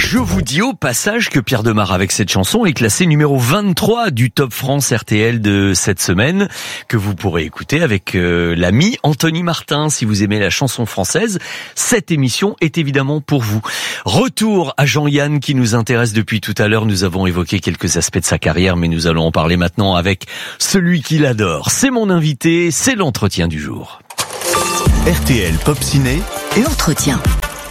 Je vous dis au passage que Pierre Demar avec cette chanson est classé numéro 23 du Top France RTL de cette semaine, que vous pourrez écouter avec l'ami Anthony Martin. Si vous aimez la chanson française, cette émission est évidemment pour vous. Retour à Jean-Yann qui nous intéresse depuis tout à l'heure. Nous avons évoqué quelques aspects de sa carrière, mais nous allons en parler maintenant avec celui qui l'adore. C'est mon invité, c'est l'entretien du jour. RTL Pop Ciné, l'entretien.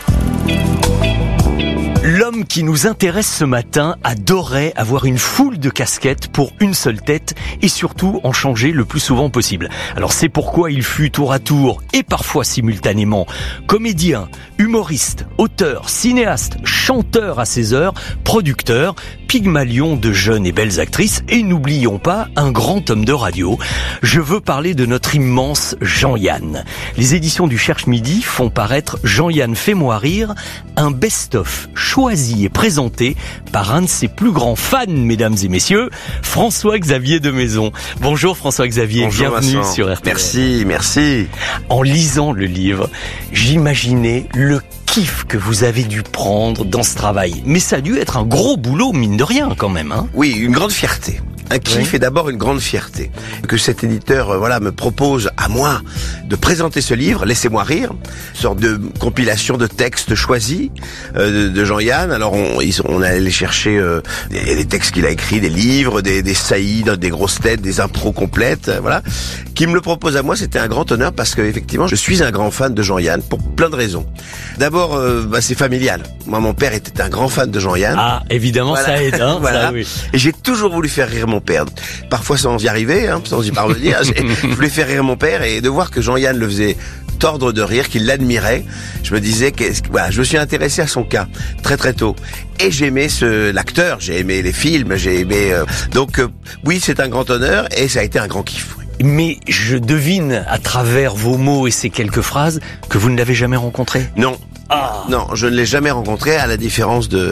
L'homme qui nous intéresse ce matin adorait avoir une foule de casquettes pour une seule tête et surtout en changer le plus souvent possible. Alors c'est pourquoi il fut tour à tour et parfois simultanément comédien, humoriste, auteur, cinéaste, chanteur à ses heures, producteur, Pygmalion de jeunes et belles actrices et n'oublions pas un grand homme de radio. Je veux parler de notre immense Jean-Yann. Les éditions du Cherche Midi font paraître Jean-Yann Fais-moi rire, un best-of choisi et présenté par un de ses plus grands fans, mesdames et messieurs, François-Xavier de Maison. Bonjour François-Xavier, bonjour, bienvenue Vincent. sur RTL. Merci. En lisant le livre, j'imaginais le kiff que vous avez dû prendre dans ce travail. Mais ça a dû être un gros boulot, mine de rien, quand même, hein. Oui, une grande fierté. Un kiff et d'abord une grande fierté. Que cet éditeur me propose à moi de présenter ce livre, Laissez-moi rire, une sorte de compilation de textes choisis de Jean-Yann. Alors on allait chercher des textes qu'il a écrits, des livres, des saillies, des grosses têtes, des impros complètes, voilà. Qui me le propose à moi, c'était un grand honneur parce que effectivement, je suis un grand fan de Jean-Yann pour plein de raisons. D'abord, c'est familial. Moi, mon père était un grand fan de Jean-Yann. Ah, évidemment, voilà. Ça aide, hein. Voilà. Ça, oui. Et j'ai toujours voulu faire rire mon père. Parfois sans y arriver, sans y parvenir. Je voulais faire rire mon père et de voir que Jean-Yann le faisait tordre de rire, qu'il l'admirait. Je me disais que, voilà, je me suis intéressé à son cas très très tôt. Et j'aimais l'acteur, j'ai aimé les films, j'ai aimé. Donc oui, c'est un grand honneur et ça a été un grand kiff. Oui. Mais je devine à travers vos mots et ces quelques phrases que vous ne l'avez jamais rencontré. Non. Ah. Non, je ne l'ai jamais rencontré, à la différence de...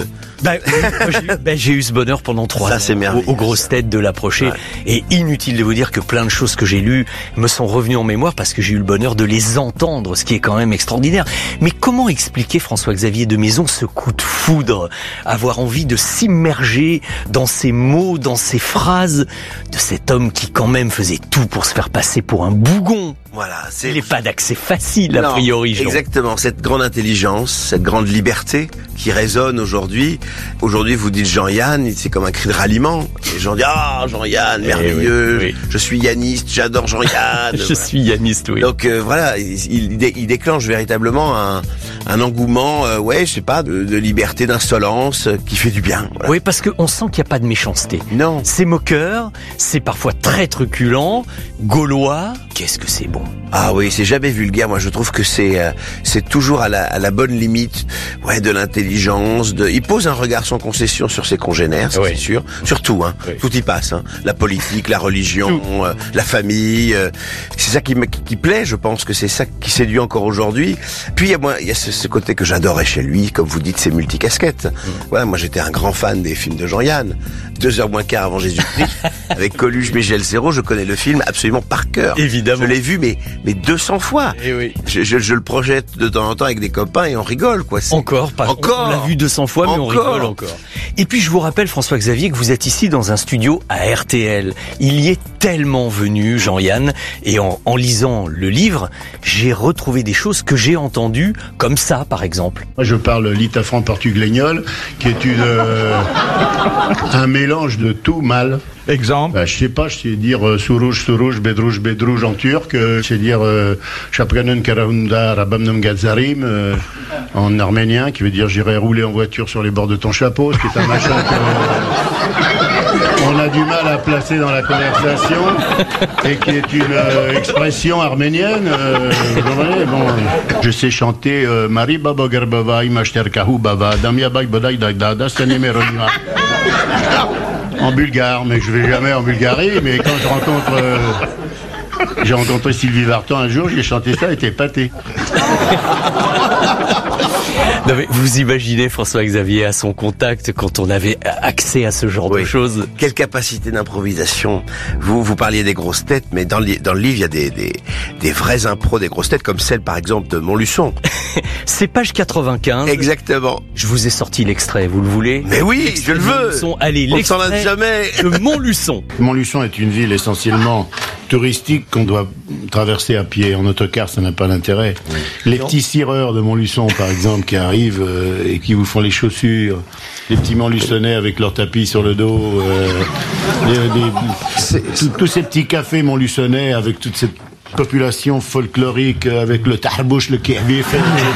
J'ai eu ce bonheur pendant 3 ans aux grosses têtes de l'approcher. Ouais. Et inutile de vous dire que plein de choses que j'ai lues me sont revenues en mémoire parce que j'ai eu le bonheur de les entendre, ce qui est quand même extraordinaire. Mais comment expliquer, François-Xavier de Maison, ce coup de foudre, avoir envie de s'immerger dans ces mots, dans ces phrases de cet homme qui quand même faisait tout pour se faire passer pour un bougon? Voilà, il n'est pas d'accès facile, a priori. Jean. Exactement, cette grande intelligence, cette grande liberté qui résonne aujourd'hui. Aujourd'hui, vous dites Jean-Yann, c'est comme un cri de ralliement. Les gens disent « Ah, Jean-Yann, merveilleux, oui. Je suis yanniste, j'adore Jean-Yann. » Je suis yanniste, oui. Donc voilà, il déclenche véritablement un engouement, je sais pas, de liberté, d'insolence, qui fait du bien. Voilà. Oui, parce qu'on sent qu'il n'y a pas de méchanceté. Non. C'est moqueur, c'est parfois très truculent, gaulois. Qu'est-ce que c'est bon. Ah oui, c'est jamais vulgaire. Moi, je trouve que c'est toujours à la bonne limite, de l'intelligence. Il pose un regard sans concession sur ses congénères, ça, c'est sûr. Surtout, tout y passe. La politique, la religion, la famille. C'est ça qui plaît. Je pense que c'est ça qui séduit encore aujourd'hui. Puis il y a ce côté que j'adorais chez lui, comme vous dites, ses multicasquettes. Voilà, moi, j'étais un grand fan des films de Jean-Yann. 2h moins quart avant Jésus-Christ, avec Coluche, Michel Serrault, je connais le film absolument par cœur. Évidemment. Je l'ai vu, mais 200 fois. Et oui. Je le projette de temps en temps avec des copains et on rigole, quoi. Encore. On l'a vu 200 fois, mais on rigole encore. Et puis, je vous rappelle, François-Xavier, que vous êtes ici dans un studio à RTL. Il y est tellement venu, Jean-Yann, et en lisant le livre, j'ai retrouvé des choses que j'ai entendues, comme ça, par exemple. Moi, je parle l'itafran portuglégnol, qui est un mélange de tout mal. Exemple. Je sais pas, je sais dire Suruj, Bedrouj en turc, je sais dire Shapkanen Karahunda Rabamnum Gazarim en arménien, qui veut dire j'irai rouler en voiture sur les bords de ton chapeau, ce qui est un machin qu'on a du mal à placer dans la conversation et qui est une expression arménienne. Je sais chanter Mari Baba Gerbava Imashter Kahou Bava Damia Bay Bodai Dagdada Stanemeronima. En bulgare, mais je vais jamais en Bulgarie, mais quand j'ai rencontré Sylvie Vartan un jour, j'ai chanté ça, elle était pâtée. Non mais vous imaginez François-Xavier à son contact quand on avait accès à ce genre de choses. Quelle capacité d'improvisation. Vous parliez des grosses têtes, mais dans le livre, il y a des vrais impros des grosses têtes, comme celle, par exemple, de Montluçon. C'est page 95. Exactement. Je vous ai sorti l'extrait, vous le voulez? Mais oui, je le veux. Allez, on s'en lasse jamais. De Montluçon. Montluçon est une ville essentiellement touristique qu'on doit traverser à pied. En autocar, ça n'a pas d'intérêt. Oui. Les petits cireurs de Montluçon, par exemple, qui arrivent et qui vous font les chaussures, les petits Montluçonnais avec leur tapis sur le dos, tous ces petits cafés Montluçonnais avec toute cette population folklorique, avec le tarbouche, le kérbif.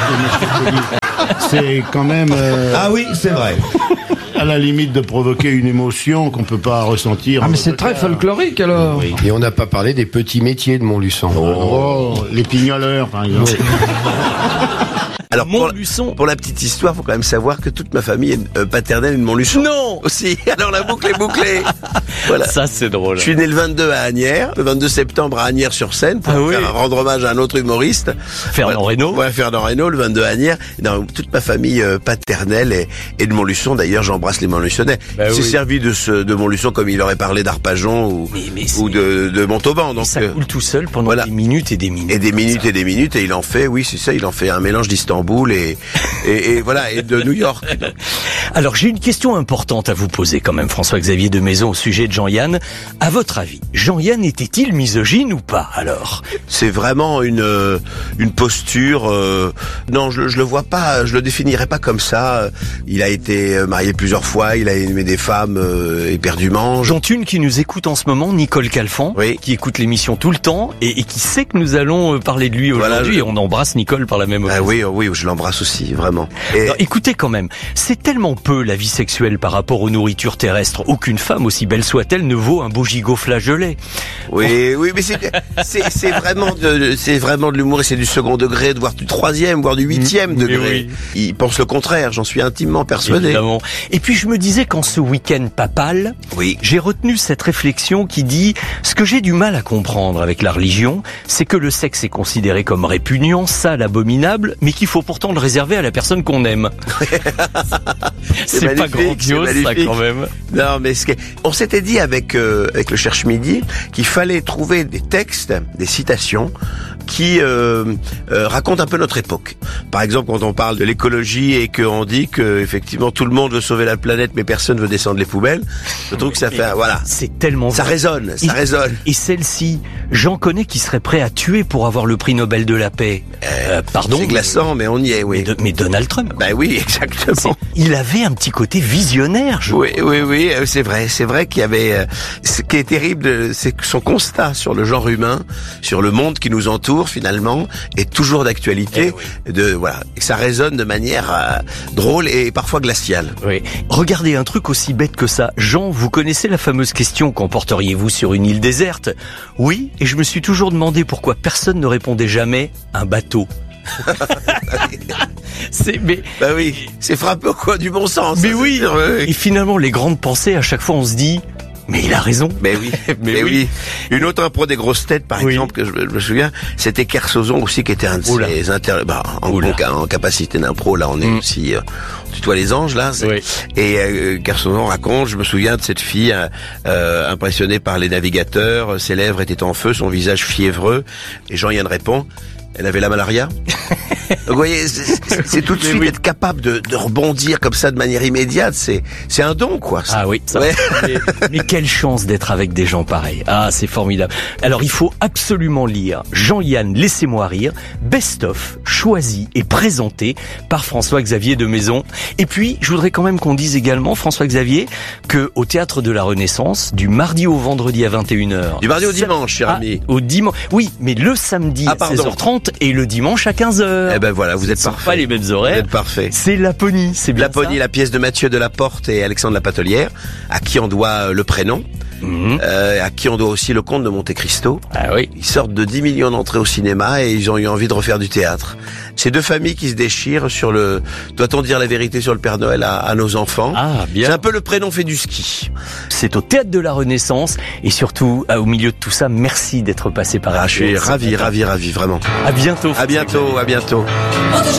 C'est quand même... Ah oui, c'est vrai. À la limite de provoquer une émotion qu'on peut pas ressentir. Ah mais c'est très folklorique alors. Oui. Et on n'a pas parlé des petits métiers de Montluçon. Les pignoleurs par exemple. Alors pour la petite histoire, faut quand même savoir que toute ma famille est paternelle est de Montluçon. Non aussi. Alors la boucle est bouclée. Voilà. Ça c'est drôle. Je suis né le 22 à Asnières, le 22 septembre à Asnières-sur-Seine pour rendre hommage à un autre humoriste. Fernand Reynaud. Ouais, Fernand Reynaud, le 22 à Asnières. Non, toute ma famille paternelle est de Montluçon. D'ailleurs, j'embrasse les Montluçonnais. C'est servi de Montluçon comme il aurait parlé d'Arpajon ou de Montauban. Donc ça coule tout seul pendant des minutes et des minutes. Et des minutes et des minutes. Et il en fait, oui, c'est ça, il en fait un mélange d'Istanbul et voilà, et de New York. Alors j'ai une question importante à vous poser quand même, François-Xavier de Maison, au sujet de Jean-Yann. À votre avis, Jean-Yann était-il misogyne ou pas alors? C'est vraiment une posture. Non, je le vois pas, je le définirais pas comme ça. Il a été marié plusieurs fois, il a aimé des femmes éperdument. Dont une qui nous écoute en ce moment, Nicole Calfan, qui écoute l'émission tout le temps et qui sait que nous allons parler de lui aujourd'hui. Et on embrasse Nicole par la même occasion. Oui, je l'embrasse aussi, vraiment. Alors, écoutez quand même, c'est tellement peu la vie sexuelle par rapport aux nourritures terrestres. Aucune femme, aussi belle soit-elle, ne vaut un beau gigot flageolet. Oui, mais c'est vraiment de l'humour et c'est du second degré, voire du troisième, voire du 8e degré. Il pense le contraire, j'en suis intimement persuadé. Évidemment. Et puis je me disais qu'en ce week-end papal, j'ai retenu cette réflexion qui dit ce que j'ai du mal à comprendre avec la religion, c'est que le sexe est considéré comme répugnant, sale, abominable, mais qu'il faut pourtant le réserver à la personne qu'on aime. C'est pas grandiose ça quand même. Non mais on s'était dit avec le Cherche Midi qu'il fallait trouver des textes, des citations qui racontent un peu notre époque. Par exemple, quand on parle de l'écologie et qu'on dit que effectivement tout le monde veut sauver la planète, mais personne veut descendre les poubelles, je trouve que ça fait c'est tellement ça résonne. Et celle-ci, j'en connais qui serait prêt à tuer pour avoir le prix Nobel de la paix. Pardon. C'est glaçant, mais on y est, oui. Mais Donald Trump. Ben oui, exactement. Il avait un petit côté visionnaire, Oui, c'est vrai qu'il y avait. Ce qui est terrible, c'est que son constat sur le genre humain, sur le monde qui nous entoure finalement, est toujours d'actualité. Et ça résonne de manière drôle et parfois glaciale. Oui. Regardez un truc aussi bête que ça. Jean, vous connaissez la fameuse question qu'emporteriez-vous sur une île déserte? Oui, et je me suis toujours demandé pourquoi personne ne répondait jamais un bateau. C'est frappé au coin du bon sens. Mais oui. Et finalement, les grandes pensées, à chaque fois, on se dit. Mais il a raison. Mais oui. Une autre impro des grosses têtes, par exemple, que je me souviens, c'était Kersozon aussi, qui était un de ses en capacité d'impro. Là, on est aussi, on tutoie les anges, là. Et Kersozon raconte, je me souviens de cette fille impressionnée par les navigateurs, ses lèvres étaient en feu, son visage fiévreux. Et Jean-Yann répond, elle avait la malaria. Donc, vous voyez, c'est tout de suite être capable de rebondir comme ça de manière immédiate. C'est un don, quoi. Ah oui, ça. Mais quelle chance d'être avec des gens pareils. Ah, c'est formidable. Alors, il faut absolument lire Jean-Yann, Laissez-moi rire, best-of, choisi et présenté par François-Xavier de Maison. Et puis, je voudrais quand même qu'on dise également, François-Xavier, que au Théâtre de la Renaissance, du mardi au vendredi à 21h. Du mardi au dimanche, cher ami. Au dimanche. Oui, mais le samedi à 16h30 et le dimanche à 15h. Eh ben voilà, vous êtes parfait. Pas les mêmes horaires. Vous êtes parfait. C'est Laponie, c'est bien Laponie, la pièce de Mathieu Delaporte et Alexandre Lapatelière, à qui on doit le prénom. À qui on doit aussi le Comte de Monte Cristo. Ah oui. Ils sortent de 10 millions d'entrées au cinéma et ils ont eu envie de refaire du théâtre. C'est deux familles qui se déchirent sur le doit-on dire la vérité sur le Père Noël à nos enfants. Ah bien. C'est un peu le prénom fait du ski. C'est au Théâtre de la Renaissance et surtout au milieu de tout ça, merci d'être passé par là. Je suis ravi, vraiment. À bientôt. À bientôt.